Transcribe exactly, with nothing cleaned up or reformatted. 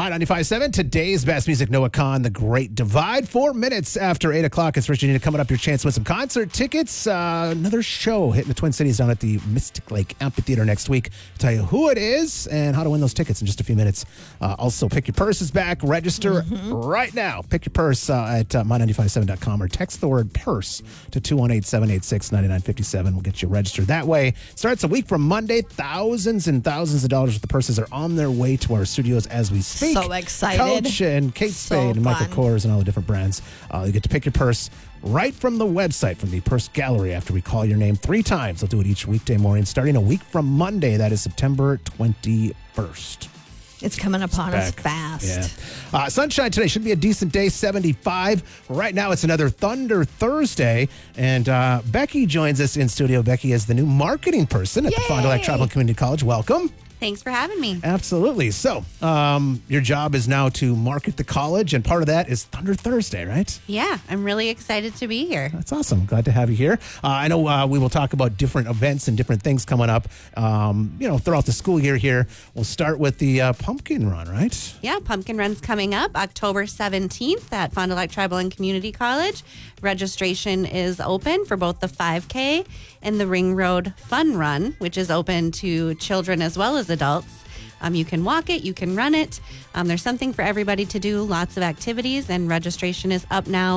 My ninety-five point seven, today's best music, Noah Khan, The Great Divide. Four minutes after eight o'clock, it's Rich Anita coming up. Your chance to win some concert tickets. Uh, another show hitting the Twin Cities down at the Mystic Lake Amphitheater next week. I'll tell you who it is and how to win those tickets in just a few minutes. Uh, also, Pick Your Purse is back. Register mm-hmm. right now. Pick your purse uh, at uh, my nine five seven dot com or text the word purse to two one eight, seven eight six, nine nine five seven. We'll get you registered that way. Starts a week from Monday. Thousands and thousands of dollars worth of purses are on their way to our studios as we speak. So excited. Coach and Kate So Spade and Michael fun. Kors and all the different brands. Uh, you get to pick your purse right from the website, from the Purse Gallery, after we call your name three times. They'll do it each weekday morning, starting a week from Monday. That is September twenty-first. It's coming upon us Back. fast. Yeah. Uh, sunshine today should be a decent day, seventy-five. Right now, it's another Thunder Thursday. And uh, Becky joins us in studio. Becky is the new marketing person at Yay! the Fond du Lac Tribal Community College. Welcome. Thanks for having me. Absolutely. So, um, your job is now to market the college, and part of that is Thunder Thursday, right? Yeah, I'm really excited to be here. That's awesome. Glad to have you here. Uh, I know uh, we will talk about different events and different things coming up, um, you know, throughout the school year here. We'll start with the uh, pumpkin run, right? Yeah, Pumpkin Run's coming up October seventeenth at Fond du Lac Tribal and Community College. Registration is open for both the five K and the Ring Road Fun Run, which is open to children as well as adults. Um, you can walk it, you can run it. Um, there's something for everybody to do, lots of activities, and registration is up now